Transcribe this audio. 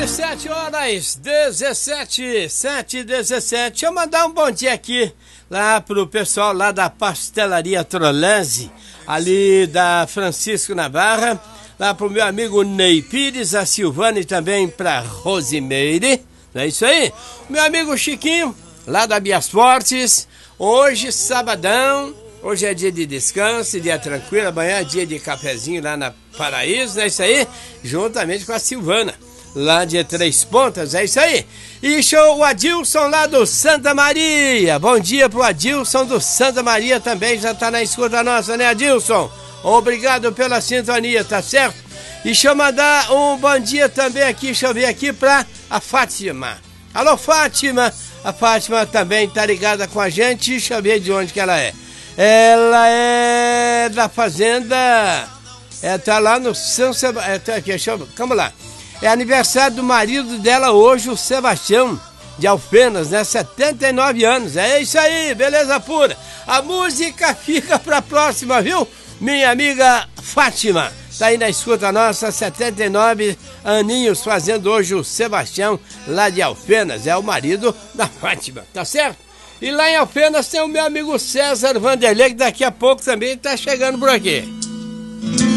17 horas 17, 7h17. Deixa eu mandar um bom dia aqui lá pro pessoal lá da Pastelaria Trolense, ali da Francisco Navarra, lá pro meu amigo Ney Pires, a Silvana e também pra Rosimeire. Não é isso aí? Meu amigo Chiquinho, lá da Bias Fortes. Hoje, sabadão, hoje é dia de descanso, dia tranquilo, amanhã é dia de cafezinho lá na Paraíso, não é isso aí? Juntamente com a Silvana, lá de Três Pontas, é isso aí. E show o Adilson lá do Santa Maria. Bom dia pro Adilson do Santa Maria também, já tá na escuta nossa, né, Adilson? Obrigado pela sintonia, tá certo? E deixa eu mandar um bom dia também aqui, deixa eu ver aqui pra a Fátima. Alô, Fátima. A Fátima também tá ligada com a gente, deixa eu ver de onde que ela é. Ela é da fazenda, tá lá no São Sebastião, vamos lá. É aniversário do marido dela hoje, o Sebastião de Alfenas, né? 79 anos. É isso aí, beleza pura. A música fica pra próxima, viu? Minha amiga Fátima, tá aí na escuta nossa, 79 aninhos, fazendo hoje o Sebastião lá de Alfenas. É o marido da Fátima, tá certo? E lá em Alfenas tem o meu amigo César Vanderlei, que daqui a pouco também tá chegando por aqui.